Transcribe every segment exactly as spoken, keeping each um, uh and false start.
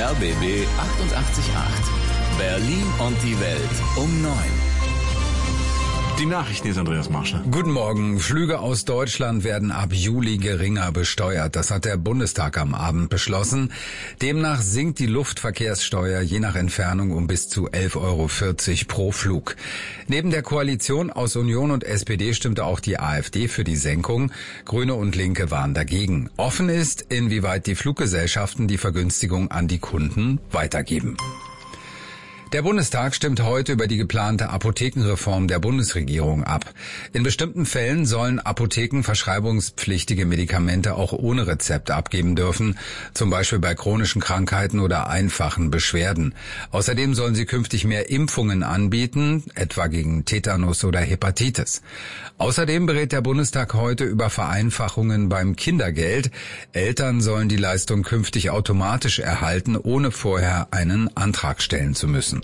R B B achtundachtzig Komma acht. Berlin und die Welt um neun. Die Nachrichten ist Andreas Marsche. Guten Morgen. Flüge aus Deutschland werden ab Juli geringer besteuert. Das hat der Bundestag am Abend beschlossen. Demnach sinkt die Luftverkehrssteuer je nach Entfernung um bis zu elf Euro vierzig pro Flug. Neben der Koalition aus Union und S P D stimmte auch die AfD für die Senkung. Grüne und Linke waren dagegen. Offen ist, inwieweit die Fluggesellschaften die Vergünstigung an die Kunden weitergeben. Der Bundestag stimmt heute über die geplante Apothekenreform der Bundesregierung ab. In bestimmten Fällen sollen Apotheken verschreibungspflichtige Medikamente auch ohne Rezept abgeben dürfen, zum Beispiel bei chronischen Krankheiten oder einfachen Beschwerden. Außerdem sollen sie künftig mehr Impfungen anbieten, etwa gegen Tetanus oder Hepatitis. Außerdem berät der Bundestag heute über Vereinfachungen beim Kindergeld. Eltern sollen die Leistung künftig automatisch erhalten, ohne vorher einen Antrag stellen zu müssen.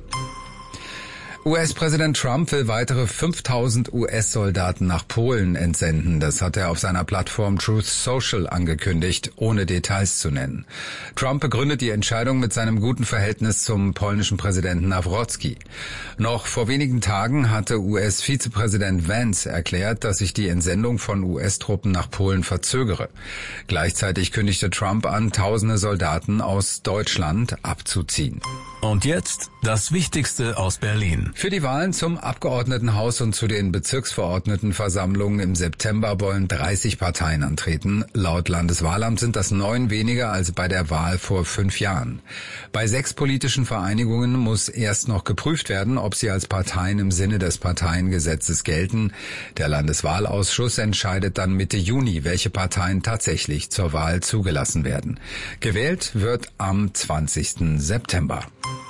U S-Präsident Trump will weitere fünftausend U S-Soldaten nach Polen entsenden. Das hat er auf seiner Plattform Truth Social angekündigt, ohne Details zu nennen. Trump begründet die Entscheidung mit seinem guten Verhältnis zum polnischen Präsidenten Nawrocki. Noch vor wenigen Tagen hatte U S-Vizepräsident Vance erklärt, dass sich die Entsendung von U S-Truppen nach Polen verzögere. Gleichzeitig kündigte Trump an, tausende Soldaten aus Deutschland abzuziehen. Und jetzt das Wichtigste aus Berlin. Für die Wahlen zum Abgeordnetenhaus und zu den Bezirksverordnetenversammlungen im September wollen dreißig Parteien antreten. Laut Landeswahlamt sind das neun weniger als bei der Wahl vor fünf Jahren. Bei sechs politischen Vereinigungen muss erst noch geprüft werden, ob sie als Parteien im Sinne des Parteiengesetzes gelten. Der Landeswahlausschuss entscheidet dann Mitte Juni, welche Parteien tatsächlich zur Wahl zugelassen werden. Gewählt wird am zwanzigsten September.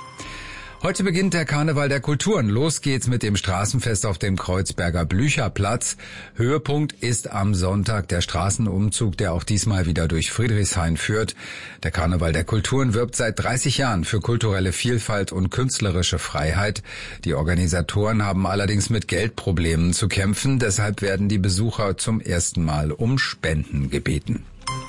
Heute beginnt der Karneval der Kulturen. Los geht's mit dem Straßenfest auf dem Kreuzberger Blücherplatz. Höhepunkt ist am Sonntag der Straßenumzug, der auch diesmal wieder durch Friedrichshain führt. Der Karneval der Kulturen wirbt seit dreißig Jahren für kulturelle Vielfalt und künstlerische Freiheit. Die Organisatoren haben allerdings mit Geldproblemen zu kämpfen. Deshalb werden die Besucher zum ersten Mal um Spenden gebeten.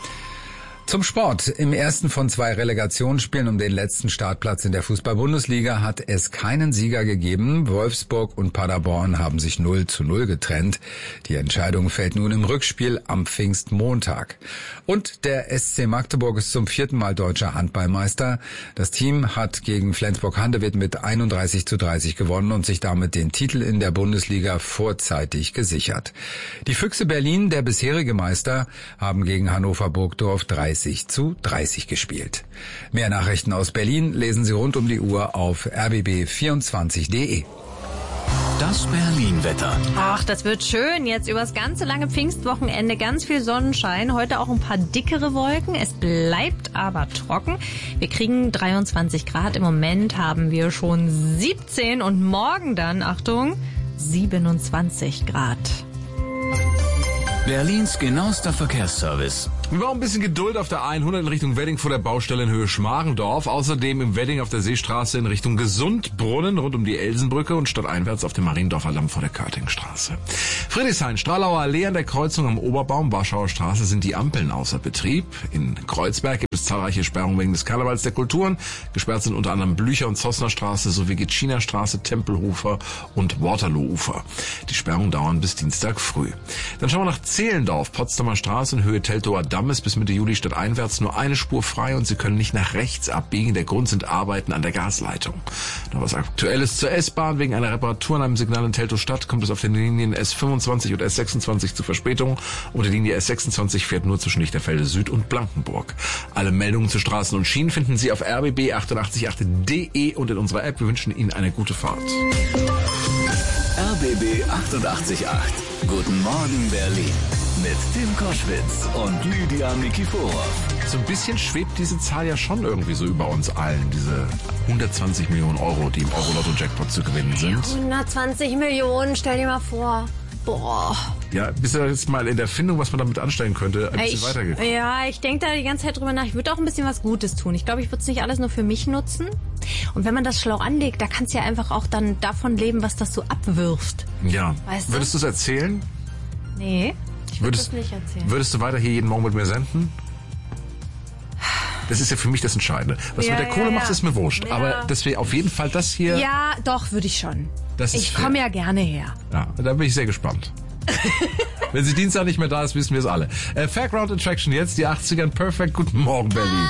Zum Sport. Im ersten von zwei Relegationsspielen um den letzten Startplatz in der Fußball-Bundesliga hat es keinen Sieger gegeben. Wolfsburg und Paderborn haben sich null zu null getrennt. Die Entscheidung fällt nun im Rückspiel am Pfingstmontag. Und der S C Magdeburg ist zum vierten Mal deutscher Handballmeister. Das Team hat gegen Flensburg-Handewitt mit einunddreißig zu dreißig gewonnen und sich damit den Titel in der Bundesliga vorzeitig gesichert. Die Füchse Berlin, der bisherige Meister, haben gegen Hannover Burgdorf dreißig zu dreißig gespielt. Mehr Nachrichten aus Berlin lesen Sie rund um die Uhr auf r b b vierundzwanzig punkt d e. Das Berlin-Wetter. Ach, das wird schön. Jetzt übers ganze lange Pfingstwochenende ganz viel Sonnenschein. Heute auch ein paar dickere Wolken. Es bleibt aber trocken. Wir kriegen dreiundzwanzig Grad. Im Moment haben wir schon siebzehn und morgen dann, Achtung, siebenundzwanzig Grad. Berlins genauester Verkehrsservice. Wir brauchen ein bisschen Geduld auf der hundert in Richtung Wedding vor der Baustelle in Höhe Schmarendorf. Außerdem im Wedding auf der Seestraße in Richtung Gesundbrunnen rund um die Elsenbrücke und stadteinwärts auf dem Mariendorfer Lamm vor der Körtingstraße. Friedrichshain, Stralauer Allee an der Kreuzung am Oberbaum, Warschauer Straße sind die Ampeln außer Betrieb. In Kreuzberg gibt es zahlreiche Sperrungen wegen des Karnevals der Kulturen. Gesperrt sind unter anderem Blücher- und Zossner Straße sowie Gitschiner Straße, Tempelhofer und Waterloo-Ufer. Die Sperrungen dauern bis Dienstag früh. Dann schauen wir nach Zehlendorf, Potsdamer Straße in Höhe Teltower Damm ist bis Mitte Juli stadteinwärts nur eine Spur frei und Sie können nicht nach rechts abbiegen. Der Grund sind Arbeiten an der Gasleitung. Noch was Aktuelles zur S-Bahn. Wegen einer Reparatur an einem Signal in Teltow-Stadt kommt es auf den Linien S fünfundzwanzig und S sechsundzwanzig zu Verspätungen. Und die Linie S sechsundzwanzig fährt nur zwischen Lichterfelde Süd und Blankenburg. Alle Meldungen zu Straßen und Schienen finden Sie auf r b b achtundachtzig Komma acht punkt d e und in unserer App. Wir wünschen Ihnen eine gute Fahrt. R B B achtundachtzig Komma acht. Guten Morgen Berlin. Mit Tim Koschwitz und Lydia Nikiforov. So ein bisschen schwebt diese Zahl ja schon irgendwie so über uns allen, diese hundertzwanzig Millionen Euro, die im Euro-Lotto-Jackpot zu gewinnen sind. hundertzwanzig Millionen, stell dir mal vor. Boah. Ja, bist du jetzt mal in der Findung, was man damit anstellen könnte, ein bisschen ich, weitergekommen? Ja, ich denke da die ganze Zeit drüber nach. Ich würde auch ein bisschen was Gutes tun. Ich glaube, ich würde es nicht alles nur für mich nutzen. Und wenn man das schlau anlegt, da kannst du ja einfach auch dann davon leben, was das so abwirft. Ja. Weißt du? Würdest du es erzählen? Nee, ich würde Würdest, das nicht erzählen. würdest du weiter hier jeden Morgen mit mir senden? Das ist ja für mich das Entscheidende. Was Ja, du mit der ja, Kohle ja. machst, ist mir wurscht. Ja. Aber dass wir auf jeden Fall das hier... Ja, doch, würde ich schon. Das ist ich fair. komme ja gerne her. Ja, da bin ich sehr gespannt. Wenn sie Dienstag nicht mehr da ist, wissen wir es alle. Äh, Fairground Attraction jetzt, die achtzigern Perfect. Guten Morgen, Berlin.